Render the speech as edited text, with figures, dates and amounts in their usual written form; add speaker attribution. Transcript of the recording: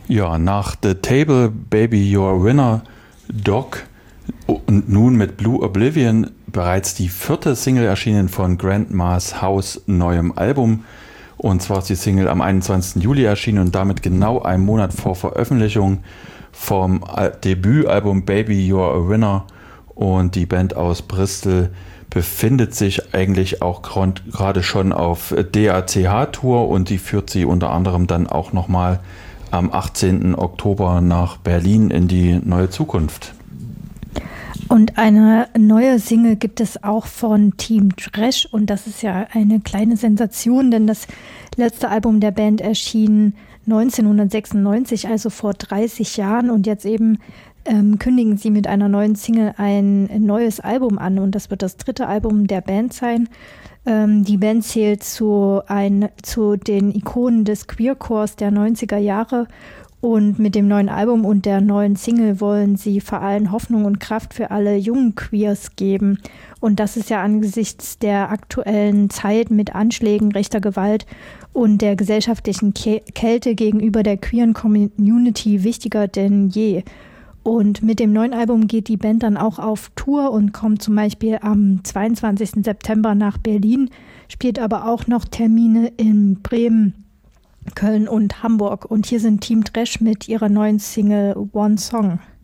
Speaker 1: Ja, nach The Table, Baby You're a Winner, Doc und nun mit Blue Oblivion bereits die 4. Single erschienen von Grandma's House neuem Album. Und zwar ist die Single am 21. Juli erschienen und damit genau einen Monat vor Veröffentlichung vom Debütalbum Baby You're a Winner. Und die Band aus Bristol befindet sich eigentlich auch gerade schon auf DACH-Tour und die führt sie unter anderem dann auch nochmal am 18. Oktober nach Berlin in die neue Zukunft.
Speaker 2: Und eine neue Single gibt es auch von Team Trash und das ist ja eine kleine Sensation, denn das letzte Album der Band erschien 1996, also vor 30 Jahren und jetzt eben kündigen sie mit einer neuen Single ein neues Album an und das wird das 3. Album der Band sein. Die Band zählt zu den Ikonen des Queercores der 90er Jahre und mit dem neuen Album und der neuen Single wollen sie vor allem Hoffnung und Kraft für alle jungen Queers geben. Und das ist ja angesichts der aktuellen Zeit mit Anschlägen, rechter Gewalt und der gesellschaftlichen Kälte gegenüber der queeren Community wichtiger denn je. Und mit dem neuen Album geht die Band dann auch auf Tour und kommt zum Beispiel am 22. September nach Berlin, spielt aber auch noch Termine in Bremen, Köln und Hamburg. Und hier sind Team Trash mit ihrer neuen Single One Song.